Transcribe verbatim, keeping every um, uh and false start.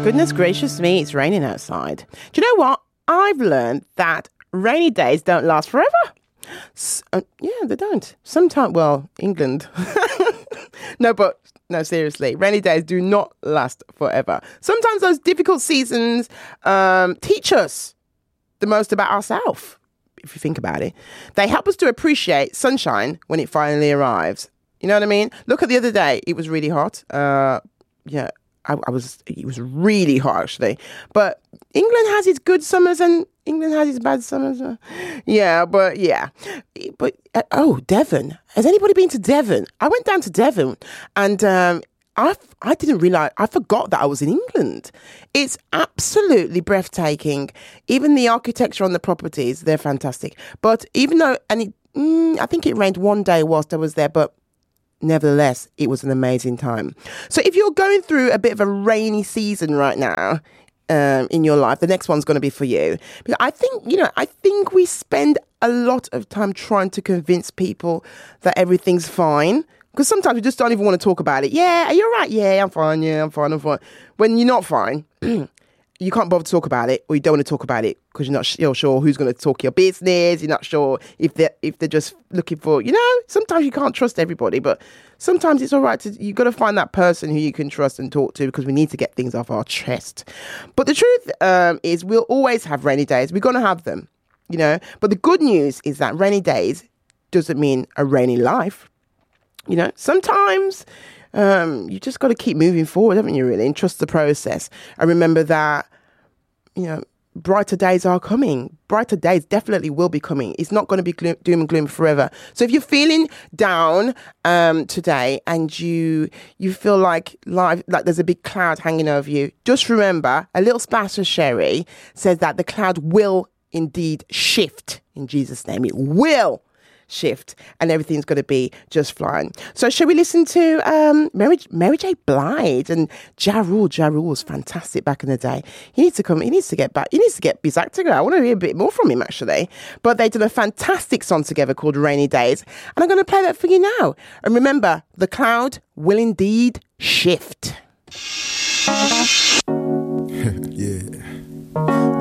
Goodness gracious me, it's raining outside. Do you know what? I've learned that rainy days don't last forever. S- uh, yeah, they don't. Sometimes, well, England. no, but no, seriously, rainy days do not last forever. Sometimes those difficult seasons um, teach us the most about ourselves, if you think about it. They help us to appreciate sunshine when it finally arrives. You know what I mean? Look at the other day. It was really hot. Uh, yeah, I, I was. It was really hot, actually. But England has its good summers and England has its bad summers. Yeah, but yeah. But, uh, oh, Devon. Has anybody been to Devon? I went down to Devon and um, I, I didn't realise, I forgot that I was in England. It's absolutely breathtaking. Even the architecture on the properties, they're fantastic. But even though, and it, mm, I think it rained one day whilst I was there, but nevertheless, it was an amazing time. So if you're going through a bit of a rainy season right now, Um, in your life, the next one's going to be for you. Because I think, you know, I think we spend a lot of time trying to convince people that everything's fine. Because sometimes we just don't even want to talk about it. Yeah, are you all right? Yeah, I'm fine. Yeah, I'm fine. I'm fine. When you're not fine, you can't bother to talk about it, or you don't want to talk about it because you're not you're sure who's going to talk your business. You're not sure if they're, if they're just looking for, you know, sometimes you can't trust everybody, but sometimes it's all right to, you've got to find that person who you can trust and talk to because we need to get things off our chest. But the truth um, is we'll always have rainy days. We're going to have them, you know, but the good news is that rainy days doesn't mean a rainy life. You know, sometimes um, you just got to keep moving forward, haven't you, really, and trust the process. I remember that, you know, brighter days are coming. Brighter days definitely will be coming. It's not going to be gloom, doom and gloom forever. So if you're feeling down um, today and you you feel like life, like there's a big cloud hanging over you, just remember a little splash of sherry says that the cloud will indeed shift in Jesus' name. It will shift and everything's going to be just flying. So shall we listen to um, Mary, Mary J. Blige and Ja Rule? Ja Rule was fantastic back in the day. He needs to come, he needs to get back, he needs to get his act together. I want to hear a bit more from him actually. But they did a fantastic song together called Rainy Days. And I'm going to play that for you now. And remember, the cloud will indeed shift. Yeah.